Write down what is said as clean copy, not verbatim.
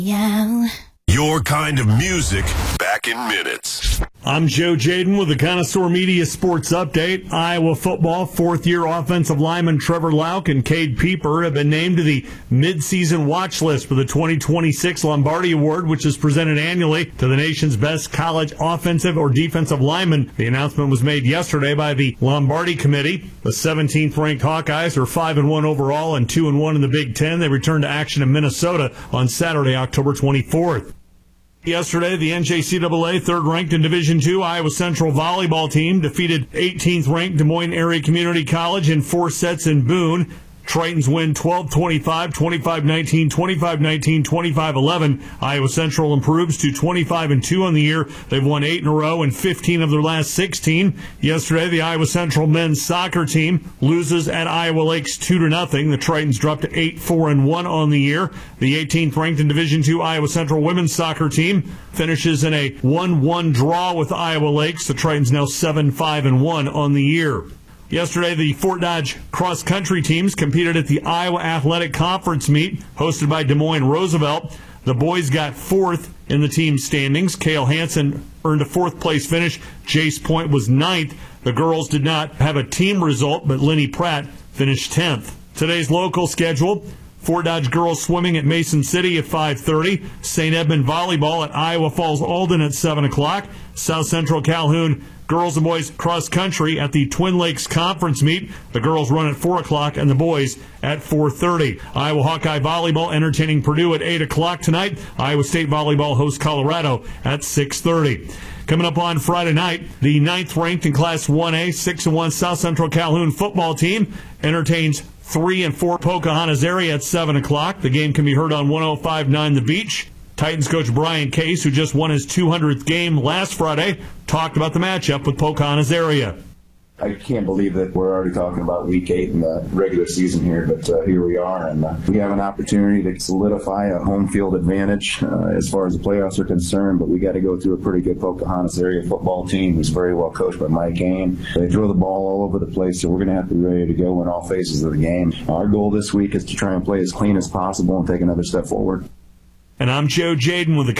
Yeah. Your kind of music, back in minutes. I'm Joe Jaden with the Connoisseur Media Sports Update. Iowa football fourth-year offensive lineman Trevor Lauk and Cade Pieper have been named to the mid-season watch list for the 2026 Lombardi Award, which is presented annually to the nation's best college offensive or defensive lineman. The announcement was made yesterday by the Lombardi Committee. The 17th-ranked Hawkeyes are 5-1 overall and 2-1 in the Big Ten. They return to action in Minnesota on Saturday, October 24th. Yesterday, the NJCAA third-ranked in Division II Iowa Central volleyball team defeated 18th-ranked Des Moines Area Community College in 4 sets in Boone. Tritons win 12-25, 25-19, 25-19, 25-11. Iowa Central improves to 25-2 on the year. They've won 8 in a row and 15 of their last 16. Yesterday, the Iowa Central men's soccer team loses at Iowa Lakes 2-0. The Tritons dropped to 8-4-1 on the year. The 18th ranked in Division II Iowa Central women's soccer team finishes in a 1-1 draw with Iowa Lakes. The Tritons now 7-5-1 on the year. Yesterday, the Fort Dodge cross-country teams competed at the Iowa Athletic Conference meet hosted by Des Moines Roosevelt. The boys got 4th in the team standings. Cale Hansen earned a 4th-place finish. Jace Point was 9th. The girls did not have a team result, but Lenny Pratt finished 10th. Today's local schedule: Fort Dodge girls swimming at Mason City at 5:30. St. Edmund volleyball at Iowa Falls Alden at 7 o'clock. South Central Calhoun girls and boys cross country at the Twin Lakes Conference meet. The girls run at 4 o'clock and the boys at 4:30. Iowa Hawkeye volleyball entertaining Purdue at 8 o'clock tonight. Iowa State volleyball hosts Colorado at 6:30. Coming up on Friday night, the 9th ranked in Class 1A, 6-1 South Central Calhoun football team entertains 3 and 4 Pocahontas area at 7 o'clock. The game can be heard on 105.9 The Beach. Titans coach Brian Case, who just won his 200th game last Friday, talked about the matchup with Pocahontas area. I can't believe that we're already talking about Week 8 in the regular season here, but here we are, and we have an opportunity to solidify a home field advantage as far as the playoffs are concerned, but we got to go through a pretty good Pocahontas area football team who's very well coached by Mike Ain. They throw the ball all over the place, so we're going to have to be ready to go in all phases of the game. Our goal this week is to try and play as clean as possible and take another step forward. And I'm Joe Jaden with the